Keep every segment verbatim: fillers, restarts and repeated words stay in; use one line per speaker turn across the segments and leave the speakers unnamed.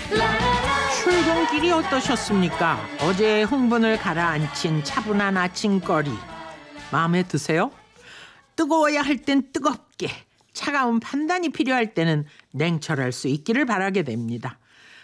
출근길이 어떠셨습니까? 어제 흥분을 가라앉힌 차분한 아침거리 마음에 드세요? 뜨거워야 할 땐 뜨겁게, 차가운 판단이 필요할 때는 냉철할 수 있기를 바라게 됩니다.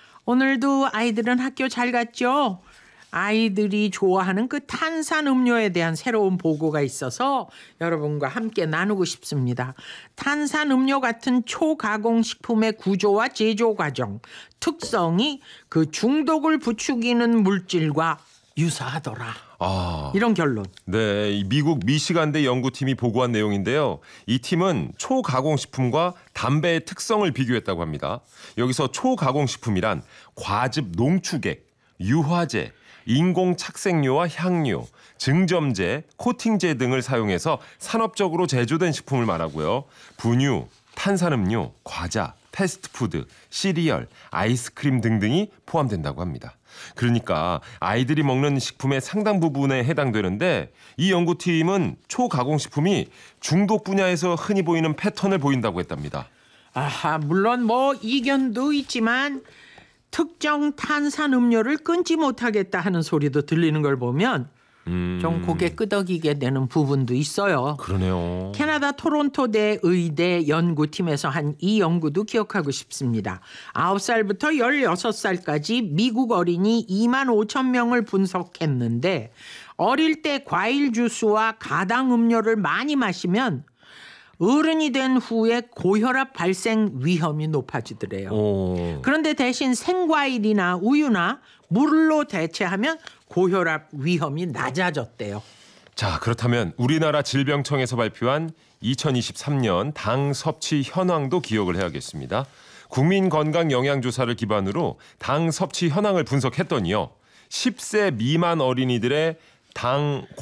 오늘도 아이들은 학교 잘 갔죠? 아이들이 좋아하는 그 탄산음료에 대한 새로운 보고가 있어서 여러분과 함께 나누고 싶습니다. 탄산음료 같은 초가공식품의 구조와 제조 과정, 특성이 그 중독을 부추기는 물질과 유사하더라.
아,
이런 결론.
네, 이 미국 미시간대 연구팀이 보고한 내용인데요. 이 팀은 초가공식품과 담배의 특성을 비교했다고 합니다. 여기서 초가공식품이란 과즙 농축액, 유화제, 인공착색료와 향료, 증점제, 코팅제 등을 사용해서 산업적으로 제조된 식품을 말하고요. 분유, 탄산음료, 과자, 패스트푸드, 시리얼, 아이스크림 등등이 포함된다고 합니다. 그러니까 아이들이 먹는 식품의 상당 부분에 해당되는데 이 연구팀은 초가공식품이 중독 분야에서 흔히 보이는 패턴을 보인다고 했답니다.
아하, 물론 뭐 이견도 있지만 특정 탄산음료를 끊지 못하겠다 하는 소리도 들리는 걸 보면
음,
좀 고개 끄덕이게 되는 부분도 있어요.
그러네요.
캐나다 토론토대 의대 연구팀에서 한 이 연구도 기억하고 싶습니다. 아홉 살부터 열여섯 살까지 미국 어린이 이만 오천 명을 분석했는데 어릴 때 과일 주스와 가당 음료를 많이 마시면 어른이 된 후에 고혈압 발생 위험이 높아지더래요.
오.
그런데 대신 생과일이나 우유나 물로 대체하면 고혈압 위험이 낮아졌대요.
자, 그렇다면 우리나라 질병청에서 발표한 이천이십삼 년 당 섭취 현황도 기억을 해야겠습니다. 국민건강영양조사를 기반으로 당 섭취 현황을 분석했더니요. 십 세 미만 어린이들의 당